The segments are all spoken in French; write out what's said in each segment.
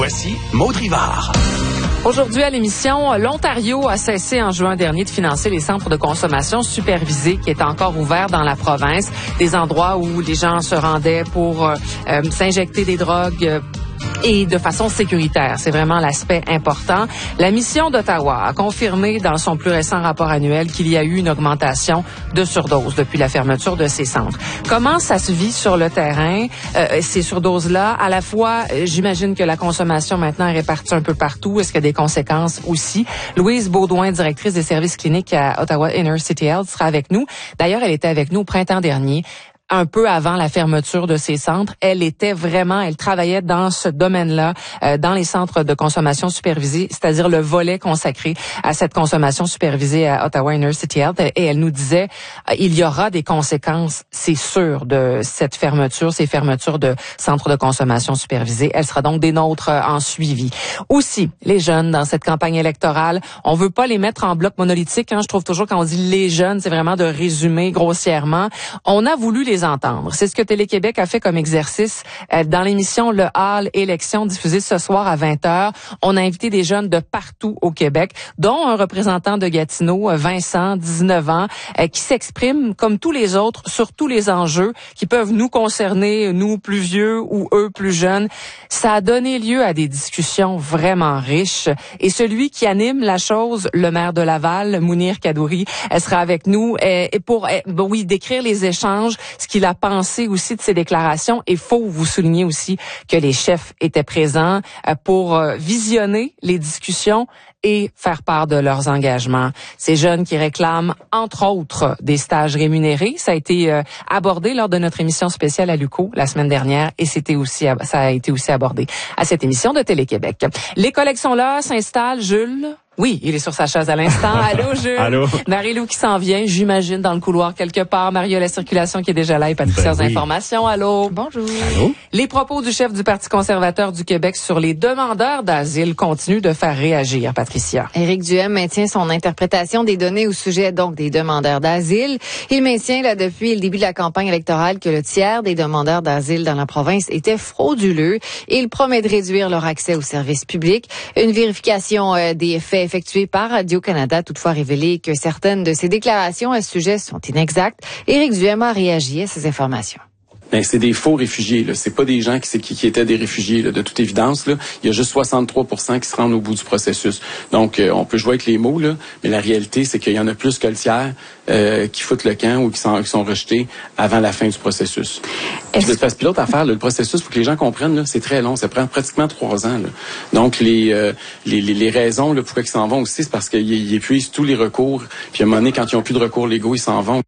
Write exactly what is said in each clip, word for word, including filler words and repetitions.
Voici Maud Rivard. Aujourd'hui à l'émission, l'Ontario a cessé en juin dernier de financer les centres de consommation supervisés qui étaient encore ouverts dans la province, des endroits où les gens se rendaient pour euh, euh, s'injecter des drogues euh, et de façon sécuritaire. C'est vraiment l'aspect important. La mission d'Ottawa a confirmé dans son plus récent rapport annuel qu'il y a eu une augmentation de surdoses depuis la fermeture de ces centres. Comment ça se vit sur le terrain, euh, ces surdoses-là? À la fois, j'imagine que la consommation maintenant est répartie un peu partout. Est-ce qu'il y a des conséquences aussi? Louise Baudouin, directrice des services cliniques à Ottawa Inner City Health, sera avec nous. D'ailleurs, elle était avec nous au printemps dernier, un peu avant la fermeture de ces centres. Elle était vraiment, elle travaillait dans ce domaine-là, euh, dans les centres de consommation supervisée, c'est-à-dire le volet consacré à cette consommation supervisée à Ottawa Inner City Health. Et elle nous disait, euh, il y aura des conséquences, c'est sûr, de cette fermeture, ces fermetures de centres de consommation supervisée. Elle sera donc des nôtres euh, en suivi. Aussi, les jeunes dans cette campagne électorale, on veut pas les mettre en bloc monolithique. Hein, je trouve toujours quand on dit les jeunes, c'est vraiment de résumer grossièrement. On a voulu les entendre. C'est ce que Télé-Québec a fait comme exercice euh, dans l'émission Le Hall Élections diffusée ce soir à vingt heures. On a invité des jeunes de partout au Québec, dont un représentant de Gatineau, Vincent, dix-neuf ans, euh, qui s'exprime comme tous les autres sur tous les enjeux qui peuvent nous concerner, nous plus vieux ou eux plus jeunes. Ça a donné lieu à des discussions vraiment riches. Et celui qui anime la chose, le maire de Laval, Mounir Kadouri, elle sera avec nous euh, et pour, euh, oui, décrire les échanges, ce qu'il a pensé aussi de ces déclarations. Il faut vous souligner aussi que les chefs étaient présents pour visionner les discussions et faire part de leurs engagements. Ces jeunes qui réclament, entre autres, des stages rémunérés. Ça a été euh, abordé lors de notre émission spéciale à Luco la semaine dernière et c'était aussi, ça a été aussi abordé à cette émission de Télé-Québec. Les collègues sont là, s'installent. Jules? Oui, il est sur sa chaise à l'instant. Allô, Jules? Allô? Marie-Lou qui s'en vient, j'imagine, dans le couloir quelque part. Mario La Circulation qui est déjà là et Patricia Ben oui. Informations. Allô? Bonjour. Allô? Les propos du chef du Parti conservateur du Québec sur les demandeurs d'asile continuent de faire réagir, Patricia. Éric Duhem maintient son interprétation des données au sujet donc des demandeurs d'asile. Il maintient là depuis le début de la campagne électorale que le tiers des demandeurs d'asile dans la province étaient frauduleux et il promet de réduire leur accès aux services publics. Une vérification euh, des faits effectuée par Radio-Canada a toutefois révélé que certaines de ses déclarations à ce sujet sont inexactes. Éric Duhem a réagi à ces informations. Ben, c'est des faux réfugiés, là. C'est pas des gens qui, qui, qui étaient des réfugiés, là. De toute évidence, là. Il y a juste soixante-trois pour cent qui se rendent au bout du processus. Donc, euh, on peut jouer avec les mots, là. Mais la réalité, c'est qu'il y en a plus que le tiers, euh, qui foutent le camp ou qui sont, qui sont rejetés avant la fin du processus. Puis, parce que l'autre affaire, là, le processus, faut que les gens comprennent, là, c'est très long. Ça prend pratiquement trois ans, là. Donc, les, euh, les, les, les raisons, là, pourquoi ils s'en vont aussi, c'est parce qu'ils ils épuisent tous les recours. Puis, à un moment donné, quand ils ont plus de recours légaux, ils s'en vont.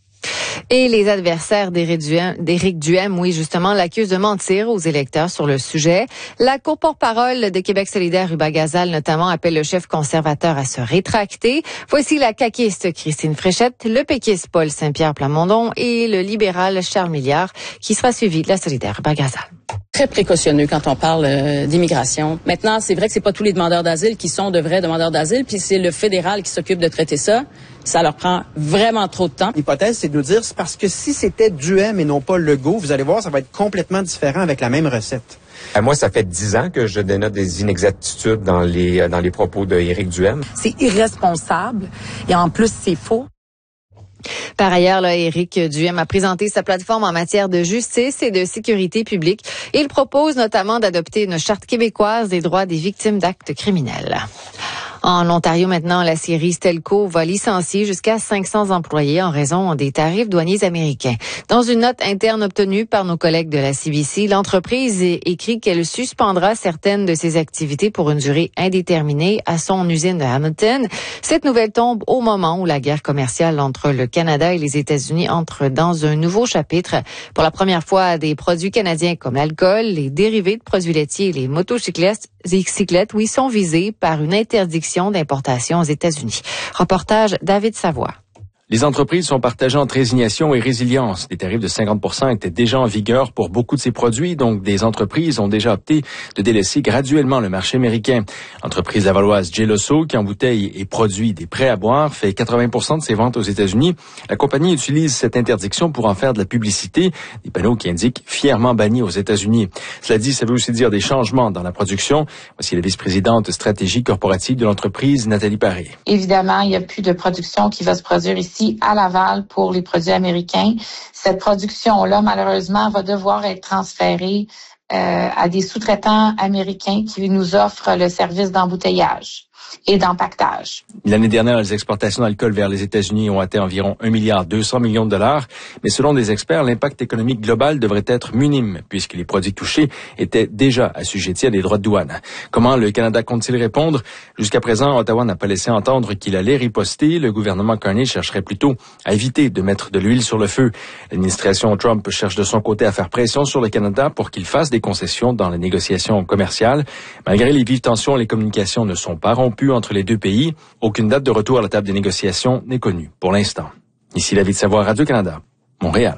Et les adversaires d'Éric Duhem, d'Éric Duhem, oui, justement, l'accusent de mentir aux électeurs sur le sujet. La co-porte-parole de Québec solidaire, Ruba Gazal, notamment, appelle le chef conservateur à se rétracter. Voici la caquiste Christine Fréchette, le péquiste Paul Saint-Pierre Plamondon et le libéral Charles Milliard, qui sera suivi de la solidaire Ruba Gazal. Très précautionneux quand on parle euh, d'immigration. Maintenant, c'est vrai que c'est pas tous les demandeurs d'asile qui sont de vrais demandeurs d'asile, puis c'est le fédéral qui s'occupe de traiter ça. Ça leur prend vraiment trop de temps. L'hypothèse, c'est de nous dire, c'est parce que si c'était Duhem et non pas Legault, vous allez voir, ça va être complètement différent avec la même recette. Euh, moi, ça fait dix ans que je dénote des inexactitudes dans les dans les propos d'Éric Duhem. C'est irresponsable et en plus, c'est faux. Par ailleurs, là, Éric Duhem a présenté sa plateforme en matière de justice et de sécurité publique. Il propose notamment d'adopter une charte québécoise des droits des victimes d'actes criminels. En Ontario, maintenant, la série Stelco va licencier jusqu'à cinq cents employés en raison des tarifs douaniers américains. Dans une note interne obtenue par nos collègues de la C B C, l'entreprise écrit qu'elle suspendra certaines de ses activités pour une durée indéterminée à son usine de Hamilton. Cette nouvelle tombe au moment où la guerre commerciale entre le Canada et les États-Unis entre dans un nouveau chapitre. Pour la première fois, des produits canadiens comme l'alcool, les dérivés de produits laitiers et les motocyclettes, cyclettes, oui, sont visés par une interdiction d'importation aux États-Unis. Reportage David Savoie. Les entreprises sont partagées entre résignation et résilience. Des tarifs de cinquante pour cent étaient déjà en vigueur pour beaucoup de ces produits, donc des entreprises ont déjà opté de délaisser graduellement le marché américain. L'entreprise lavalloise Geloso, qui embouteille et produit des prêts à boire, fait quatre-vingts pour cent de ses ventes aux États-Unis. La compagnie utilise cette interdiction pour en faire de la publicité, des panneaux qui indiquent fièrement banni aux États-Unis. Cela dit, ça veut aussi dire des changements dans la production. Voici la vice-présidente stratégie corporative de l'entreprise, Nathalie Paré. Évidemment, il n'y a plus de production qui va se produire ici à Laval pour les produits américains. Cette production-là, malheureusement, va devoir être transférée euh, à des sous-traitants américains qui nous offrent le service d'embouteillage et d'empaquetage. L'année dernière, les exportations d'alcool vers les États-Unis ont atteint environ un milliard deux cents millions de dollars, mais selon des experts, l'impact économique global devrait être minime, puisque les produits touchés étaient déjà assujettis à des droits de douane. Comment le Canada compte-t-il répondre? Jusqu'à présent, Ottawa n'a pas laissé entendre qu'il allait riposter. Le gouvernement Carney chercherait plutôt à éviter de mettre de l'huile sur le feu. L'administration Trump cherche de son côté à faire pression sur le Canada pour qu'il fasse des concessions dans les négociations commerciales. Malgré les vives tensions, les communications ne sont pas rompues entre les deux pays. Aucune date de retour à la table des négociations n'est connue pour l'instant. Ici David Savoie, Radio-Canada, Montréal.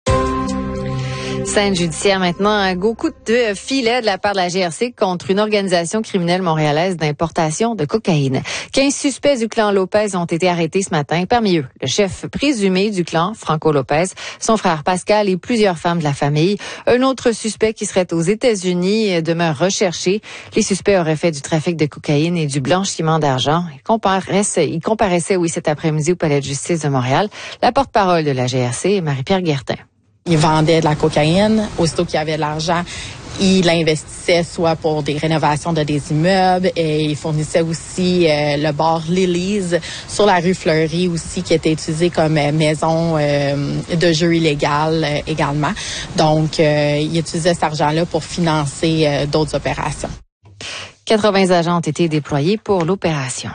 Scène judiciaire maintenant, un gros coup de filet de la part de la G R C contre une organisation criminelle montréalaise d'importation de cocaïne. quinze suspects du clan Lopez ont été arrêtés ce matin. Parmi eux, le chef présumé du clan, Franco Lopez, son frère Pascal et plusieurs femmes de la famille. Un autre suspect qui serait aux États-Unis demeure recherché. Les suspects auraient fait du trafic de cocaïne et du blanchiment d'argent. Ils comparaissaient, ils comparaissaient, oui, cet après-midi au Palais de justice de Montréal. La porte-parole de la G R C, Marie-Pierre Guertin. Il vendait de la cocaïne. Aussitôt qu'il y avait de l'argent, il l'investissait soit pour des rénovations de des immeubles et il fournissait aussi euh, le bar Lily's sur la rue Fleury aussi qui était utilisé comme euh, maison euh, de jeu illégal euh, également. Donc, euh, il utilisait cet argent-là pour financer euh, d'autres opérations. quatre-vingts agents ont été déployés pour l'opération.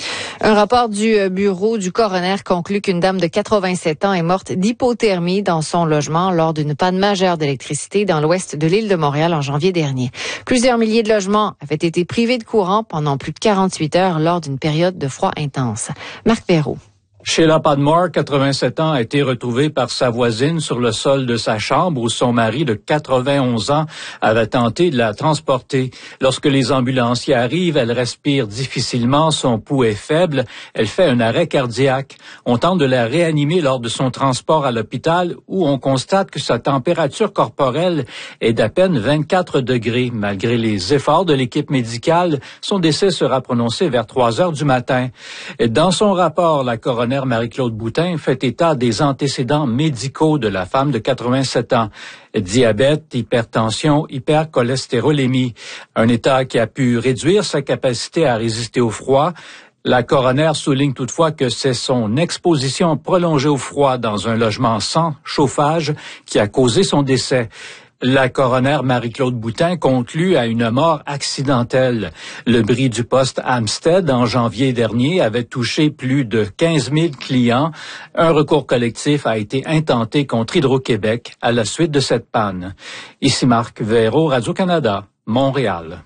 Un rapport du bureau du coroner conclut qu'une dame de quatre-vingt-sept ans est morte d'hypothermie dans son logement lors d'une panne majeure d'électricité dans l'ouest de l'île de Montréal en janvier dernier. Plusieurs milliers de logements avaient été privés de courant pendant plus de quarante-huit heures lors d'une période de froid intense. Marc Perrault. Sheila Padmore, quatre-vingt-sept ans, a été retrouvée par sa voisine sur le sol de sa chambre où son mari de quatre-vingt-onze ans avait tenté de la transporter. Lorsque les ambulanciers arrivent, elle respire difficilement, son pouls est faible, elle fait un arrêt cardiaque. On tente de la réanimer lors de son transport à l'hôpital où on constate que sa température corporelle est d'à peine vingt-quatre degrés. Malgré les efforts de l'équipe médicale, son décès sera prononcé vers trois heures du matin. Et dans son rapport, la coroner Marie-Claude Boutin fait état des antécédents médicaux de la femme de quatre-vingt-sept ans. Diabète, hypertension, hypercholestérolémie. Un état qui a pu réduire sa capacité à résister au froid. La coroner souligne toutefois que c'est son exposition prolongée au froid dans un logement sans chauffage qui a causé son décès. La coroner Marie-Claude Boutin conclut à une mort accidentelle. Le bris du poste Amstead en janvier dernier avait touché plus de quinze mille clients. Un recours collectif a été intenté contre Hydro-Québec à la suite de cette panne. Ici Marc Véraud, Radio-Canada, Montréal.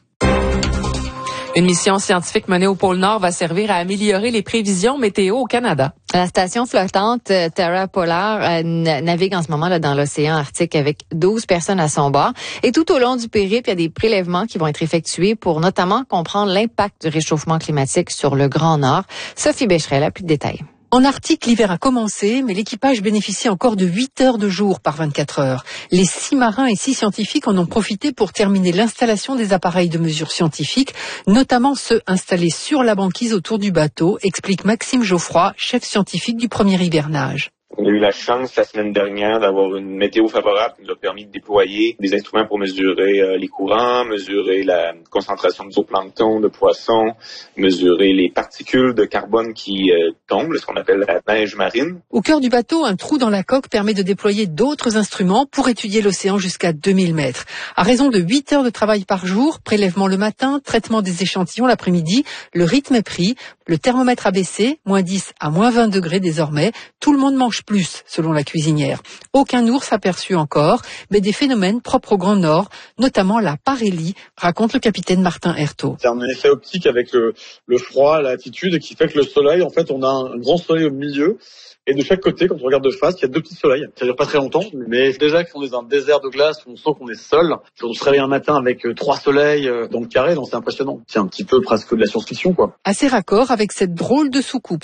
Une mission scientifique menée au pôle Nord va servir à améliorer les prévisions météo au Canada. La station flottante Terra Polar euh, navigue en ce moment là, dans l'océan Arctique avec douze personnes à son bord. Et tout au long du périple, il y a des prélèvements qui vont être effectués pour notamment comprendre l'impact du réchauffement climatique sur le Grand Nord. Sophie Bécherel a plus de détails. En Arctique, l'hiver a commencé, mais l'équipage bénéficie encore de huit heures de jour par vingt-quatre heures. Les six marins et six scientifiques en ont profité pour terminer l'installation des appareils de mesure scientifiques, notamment ceux installés sur la banquise autour du bateau, explique Maxime Geoffroy, chef scientifique du premier hivernage. On a eu la chance la semaine dernière d'avoir une météo favorable qui nous a permis de déployer des instruments pour mesurer euh, les courants, mesurer la concentration de zooplancton, de poissons, mesurer les particules de carbone qui euh, tombent, ce qu'on appelle la neige marine. Au cœur du bateau, un trou dans la coque permet de déployer d'autres instruments pour étudier l'océan jusqu'à deux mille mètres. À raison de huit heures de travail par jour, prélèvement le matin, traitement des échantillons l'après-midi, le rythme est pris, le thermomètre a baissé, moins dix à moins vingt degrés désormais, tout le monde mange plus, selon la cuisinière. Aucun ours aperçu encore, mais des phénomènes propres au Grand Nord, notamment la parélie, raconte le capitaine Martin Hertaud. C'est un effet optique avec le, le froid, la latitude, qui fait que le soleil, en fait, on a un grand soleil au milieu, Et de chaque côté, quand on regarde de face, il y a deux petits soleils. Ça dure pas très longtemps, mais déjà qu'on est dans un désert de glace, on sent qu'on est seul. On se réveille un matin avec trois soleils dans le carré, donc c'est impressionnant. C'est un petit peu presque de la science-fiction, quoi. Assez raccord avec cette drôle de soucoupe